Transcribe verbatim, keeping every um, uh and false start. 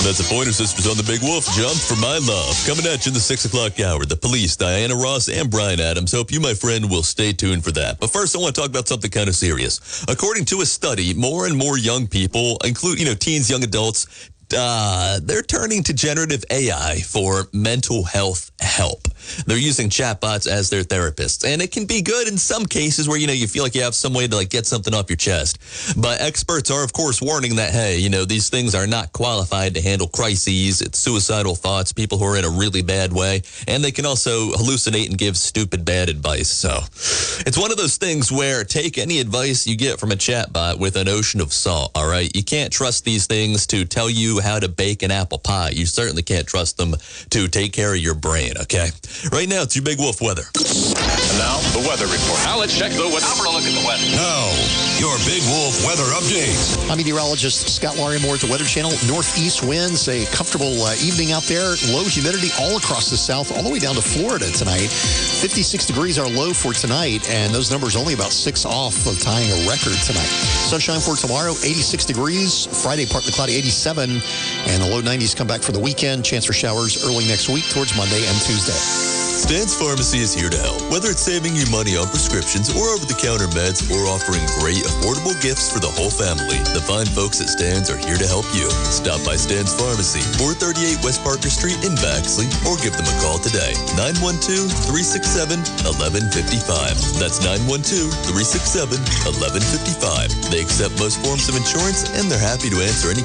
That's the Pointer Sisters on the Big Wolf. Jump for My Love. Coming at you in the six o'clock hour. The Police, Diana Ross and Brian Adams. Hope you, my friend, will stay tuned for that. But first, I want to talk about something kind of serious. According to a study, more and more young people, include, you know, teens, young adults, uh, they're turning to generative A I for mental health help. They're using chatbots as their therapists, and it can be good in some cases where, you know, you feel like you have some way to like get something off your chest. But experts are, of course, warning that, hey, you know, these things are not qualified to handle crises, it's suicidal thoughts, people who are in a really bad way, and they can also hallucinate and give stupid, bad advice. So it's one of those things where take any advice you get from a chatbot with an ocean of salt, all right? You can't trust these things to tell you how to bake an apple pie. You certainly can't trust them to take care of your brain, okay? Right now, it's your Big Wolf weather. And now, the weather report. Now, let's check the weather. Now for a look at the weather. Now, your Big Wolf weather update. I'm meteorologist Scott Larimore at the Weather Channel. Northeast winds, a comfortable uh, evening out there. Low humidity all across the south, all the way down to Florida tonight. fifty-six degrees our low for tonight, and those numbers only about six off of tying a record tonight. Sunshine for tomorrow, eighty-six degrees. Friday, partly cloudy, eighty-seven. And the low nineties come back for the weekend. Chance for showers early next week towards Monday and Tuesday. Stan's Pharmacy is here to help. Whether it's saving you money on prescriptions or over-the-counter meds, or offering great, affordable gifts for the whole family, the fine folks at Stan's are here to help you. Stop by Stan's Pharmacy, four thirty-eight West Parker Street in Baxley, or give them a call today. nine one two, three six seven, one one five five. That's nine one two, three six seven, one one five five. They accept most forms of insurance, and they're happy to answer any